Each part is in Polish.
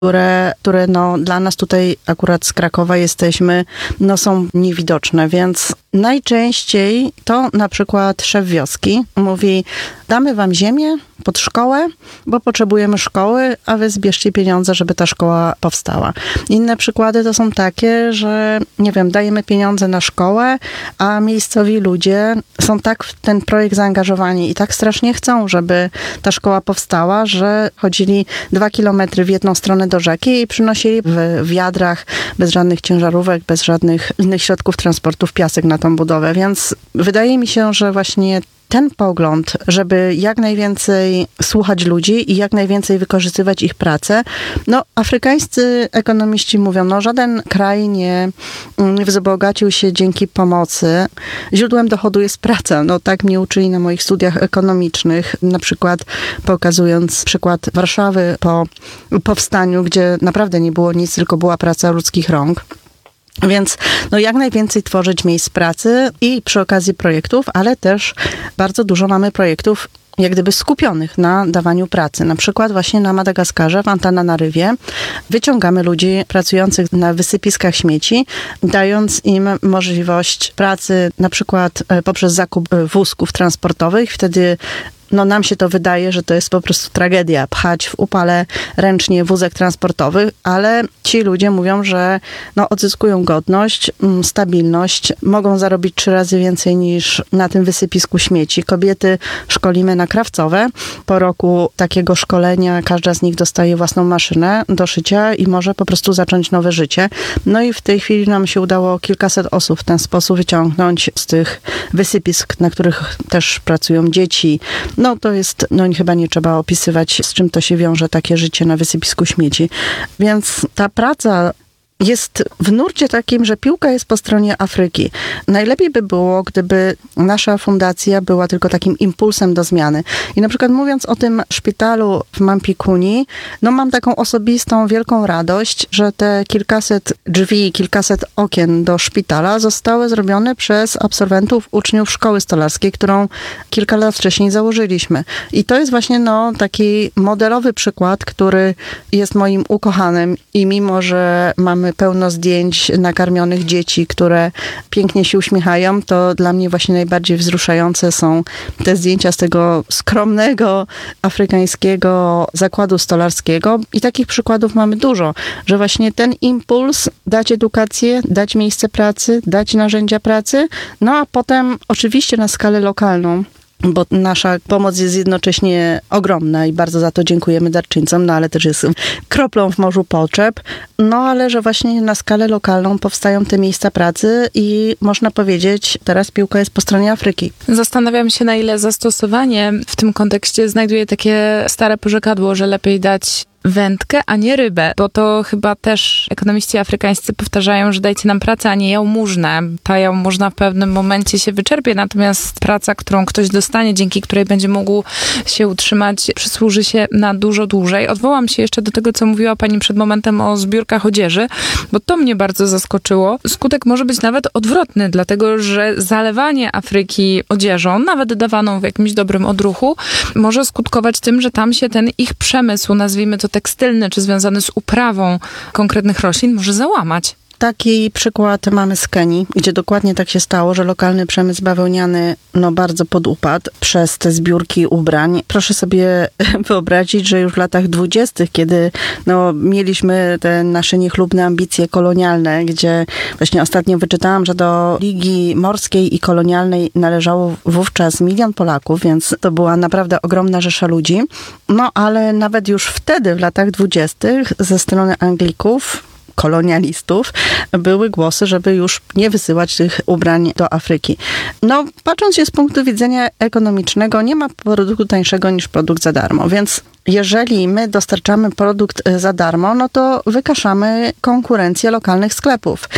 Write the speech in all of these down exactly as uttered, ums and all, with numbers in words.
które, które no, dla nas tutaj akurat z Krakowa jesteśmy, no są niewidoczne, więc najczęściej to na przykład szef wioski mówi, damy wam ziemię pod szkołę, bo potrzebujemy szkoły, a wy zbierzcie pieniądze, żeby ta szkoła powstała. Inne przykłady to są takie, że nie wiem, dajemy pieniądze na szkołę, a miejscowi ludzie są tak w ten projekt zaangażowani i tak strasznie chcą, żeby ta szkoła powstała, że chodzili dwa kilometry w jedną stronę do rzeki i przynosili w wiadrach, bez żadnych ciężarówek, bez żadnych innych środków transportu w piasek na tą budowę. Więc wydaje mi się, że właśnie ten pogląd, żeby jak najwięcej słuchać ludzi i jak najwięcej wykorzystywać ich pracę, no afrykańscy ekonomiści mówią, no żaden kraj nie wzbogacił się dzięki pomocy. Źródłem dochodu jest praca. No tak mnie uczyli na moich studiach ekonomicznych, na przykład pokazując przykład Warszawy po powstaniu, gdzie naprawdę nie było nic, tylko była praca ludzkich rąk. Więc no jak najwięcej tworzyć miejsc pracy i przy okazji projektów, ale też bardzo dużo mamy projektów jak gdyby skupionych na dawaniu pracy. Na przykład właśnie na Madagaskarze, w Antananarywie wyciągamy ludzi pracujących na wysypiskach śmieci, dając im możliwość pracy na przykład poprzez zakup wózków transportowych. Wtedy no nam się to wydaje, że to jest po prostu tragedia, pchać w upale ręcznie wózek transportowy, ale ci ludzie mówią, że no odzyskują godność, stabilność, mogą zarobić trzy razy więcej niż na tym wysypisku śmieci. Kobiety szkolimy na krawcowe. Po roku takiego szkolenia każda z nich dostaje własną maszynę do szycia i może po prostu zacząć nowe życie. No i w tej chwili nam się udało kilkaset osób w ten sposób wyciągnąć z tych wysypisk, na których też pracują dzieci. No to jest, no chyba nie trzeba opisywać, z czym to się wiąże takie życie na wysypisku śmieci. Więc ta praca jest w nurcie takim, że piłka jest po stronie Afryki. Najlepiej by było, gdyby nasza fundacja była tylko takim impulsem do zmiany. I na przykład mówiąc o tym szpitalu w Mampikuni, no mam taką osobistą, wielką radość, że te kilkaset drzwi, kilkaset okien do szpitala zostały zrobione przez absolwentów, uczniów szkoły stolarskiej, którą kilka lat wcześniej założyliśmy. I to jest właśnie no, taki modelowy przykład, który jest moim ukochanym i mimo, że mamy pełno zdjęć nakarmionych dzieci, które pięknie się uśmiechają, to dla mnie właśnie najbardziej wzruszające są te zdjęcia z tego skromnego afrykańskiego zakładu stolarskiego. I takich przykładów mamy dużo, że właśnie ten impuls dać edukację, dać miejsce pracy, dać narzędzia pracy, no a potem oczywiście na skalę lokalną, bo nasza pomoc jest jednocześnie ogromna i bardzo za to dziękujemy darczyńcom, no ale też jest kroplą w morzu potrzeb. No ale że właśnie na skalę lokalną powstają te miejsca pracy i można powiedzieć, teraz piłka jest po stronie Afryki. Zastanawiam się, na ile zastosowanie w tym kontekście znajduje takie stare porzekadło, że lepiej dać wędkę, a nie rybę, bo to chyba też ekonomiści afrykańscy powtarzają, że dajcie nam pracę, a nie jałmużnę. Ta jałmużna w pewnym momencie się wyczerpie, natomiast praca, którą ktoś dostanie, dzięki której będzie mógł się utrzymać, przysłuży się na dużo dłużej. Odwołam się jeszcze do tego, co mówiła pani przed momentem o zbiórkach odzieży, bo to mnie bardzo zaskoczyło. Skutek może być nawet odwrotny, dlatego, że zalewanie Afryki odzieżą, nawet dawaną w jakimś dobrym odruchu, może skutkować tym, że tam się ten ich przemysł, nazwijmy to tekstylny, czy związany z uprawą konkretnych roślin, może załamać. Taki przykład mamy z Kenii, gdzie dokładnie tak się stało, że lokalny przemysł bawełniany no, bardzo podupadł przez te zbiórki ubrań. Proszę sobie wyobrazić, że już w latach dwudziestych, kiedy no, mieliśmy te nasze niechlubne ambicje kolonialne, gdzie właśnie ostatnio wyczytałam, że do Ligi Morskiej i Kolonialnej należało wówczas milion Polaków, więc to była naprawdę ogromna rzesza ludzi. No ale nawet już wtedy, w latach dwudziestych, ze strony Anglików, kolonialistów, były głosy, żeby już nie wysyłać tych ubrań do Afryki. No, patrząc się z punktu widzenia ekonomicznego, nie ma produktu tańszego niż produkt za darmo, więc jeżeli my dostarczamy produkt za darmo, no to wykaszamy konkurencję lokalnych sklepów,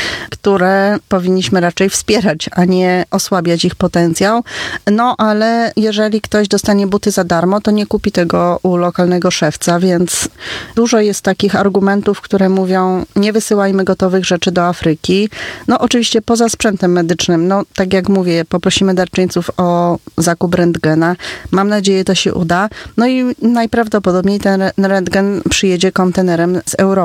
które powinniśmy raczej wspierać, a nie osłabiać ich potencjał. No, ale jeżeli ktoś dostanie buty za darmo, to nie kupi tego u lokalnego szewca, więc dużo jest takich argumentów, które mówią, nie wysyłajmy gotowych rzeczy do Afryki. No, oczywiście poza sprzętem medycznym, no, tak jak mówię, poprosimy darczyńców o zakup rentgena. Mam nadzieję, to się uda. No i najprawdopodobniej ten rentgen przyjedzie kontenerem z Europy.